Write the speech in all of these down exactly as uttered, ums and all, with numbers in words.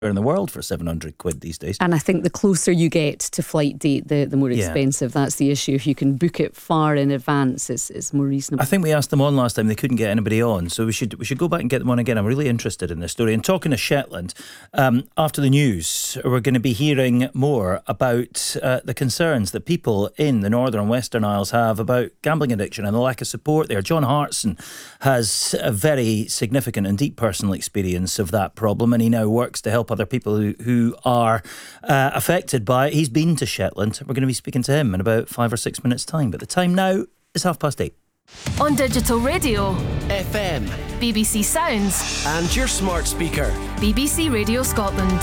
in the world for seven hundred quid these days. And I think the closer you get to flight date, the, the more expensive. Yeah. That's the issue. If you can book it far in advance, it's, it's more reasonable. I think we asked them on last time, they couldn't get anybody on, so we should we should go back and get them on again. I'm really interested in this story. And talking to Shetland, um, after the news, we're going to be hearing more about uh, the concerns that people in the Northern and Western Isles have about gambling addiction and the lack of support there. John Hartson has a very significant and deep personal experience of that problem, and he now works to help other people who, who are uh, affected by it. He's been to Shetland. We're going to be speaking to him in about five or six minutes' time. But the time now is half past eight. On digital radio, F M, B B C Sounds, and your smart speaker, B B C Radio Scotland.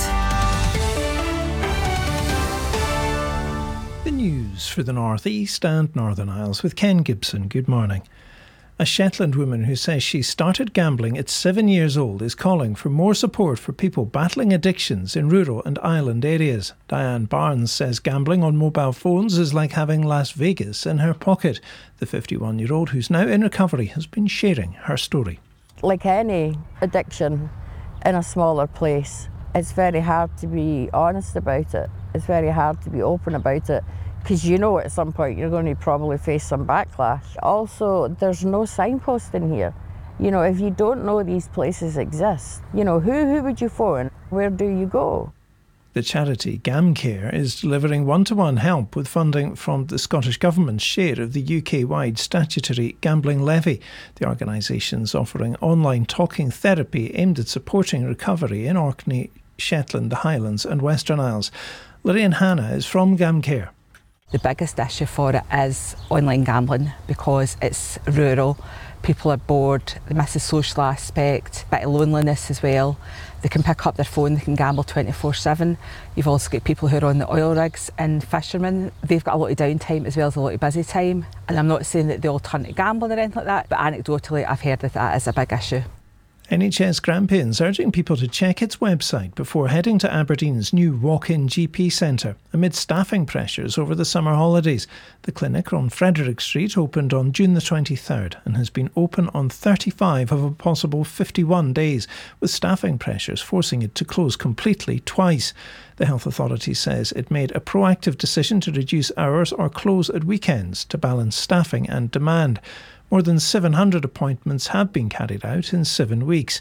The news for the North East and Northern Isles with Ken Gibson. Good morning. A Shetland woman who says she started gambling at seven years old is calling for more support for people battling addictions in rural and island areas. Diane Barnes says gambling on mobile phones is like having Las Vegas in her pocket. The fifty-one-year-old, who's now in recovery, has been sharing her story. Like any addiction in a smaller place, it's very hard to be honest about it. It's very hard to be open about it, because you know at some point you're going to probably face some backlash. Also, there's no signposting here. You know, if you don't know these places exist, you know, who, who would you phone? Where do you go? The charity GamCare is delivering one-to-one help with funding from the Scottish Government's share of the U K-wide statutory gambling levy. The organisation's offering online talking therapy aimed at supporting recovery in Orkney, Shetland, the Highlands and Western Isles. Lorraine Hanna is from GamCare. The biggest issue for it is online gambling because it's rural, people are bored, they miss the social aspect, a bit of loneliness as well. They can pick up their phone, they can gamble twenty-four seven. You've also got people who are on the oil rigs and fishermen. They've got a lot of downtime as well as a lot of busy time. And I'm not saying that they all turn to gambling or anything like that, but anecdotally I've heard that that is a big issue. N H S Grampians urging people to check its website before heading to Aberdeen's new walk-in G P centre amid staffing pressures over the summer holidays. The clinic on Frederick Street opened on June the twenty-third and has been open on thirty-five of a possible fifty-one days, with staffing pressures forcing it to close completely twice. The health authority says it made a proactive decision to reduce hours or close at weekends to balance staffing and demand. More than seven hundred appointments have been carried out in seven weeks.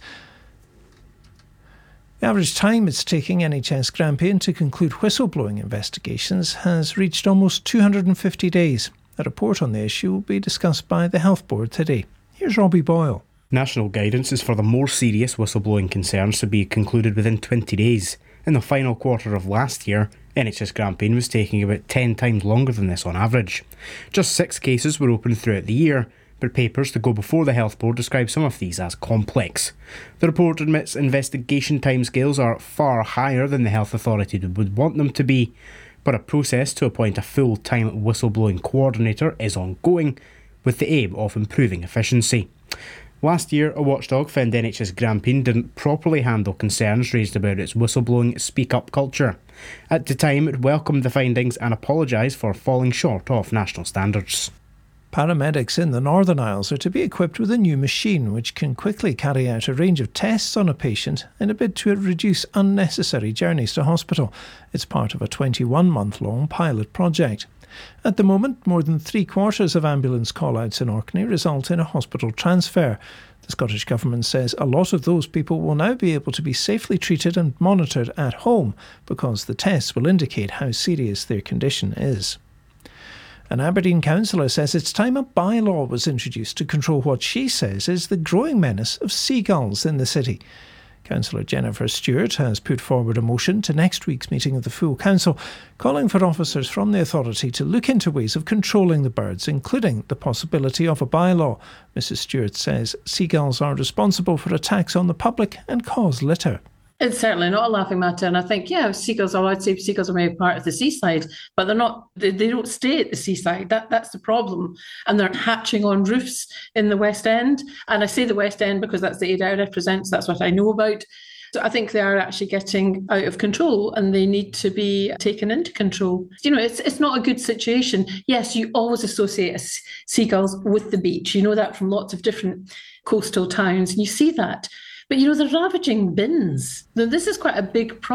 The average time it's taking N H S Grampian to conclude whistleblowing investigations has reached almost two hundred fifty days. A report on the issue will be discussed by the Health Board today. Here's Robbie Boyle. National guidance is for the more serious whistleblowing concerns to be concluded within twenty days. In the final quarter of last year, N H S Grampian was taking about ten times longer than this on average. Just six cases were opened throughout the year, but papers to go before the Health Board describe some of these as complex. The report admits investigation timescales are far higher than the Health Authority would want them to be, but a process to appoint a full-time whistleblowing coordinator is ongoing, with the aim of improving efficiency. Last year, a watchdog found N H S Grampian didn't properly handle concerns raised about its whistleblowing speak-up culture. At the time, it welcomed the findings and apologised for falling short of national standards. Paramedics in the Northern Isles are to be equipped with a new machine which can quickly carry out a range of tests on a patient in a bid to reduce unnecessary journeys to hospital. It's part of a twenty-one month long pilot project. At the moment, more than three quarters of ambulance call-outs in Orkney result in a hospital transfer. The Scottish Government says a lot of those people will now be able to be safely treated and monitored at home because the tests will indicate how serious their condition is. An Aberdeen councillor says it's time a bylaw was introduced to control what she says is the growing menace of seagulls in the city. Councillor Jennifer Stewart has put forward a motion to next week's meeting of the full council, calling for officers from the authority to look into ways of controlling the birds, including the possibility of a bylaw. Missus Stewart says seagulls are responsible for attacks on the public and cause litter. It's certainly not a laughing matter, and I think, yeah, seagulls are, I'd say seagulls are maybe part of the seaside, but they're not, they, they don't stay at the seaside. That That's the problem. And they're hatching on roofs in the West End. And I say the West End because that's the area I represent, so that's what I know about. So I think they are actually getting out of control and they need to be taken into control. You know, it's it's not a good situation. Yes, you always associate seagulls with the beach. You know that from lots of different coastal towns, and you see that. But, you know, they're ravaging bins. Now, this is quite a big problem.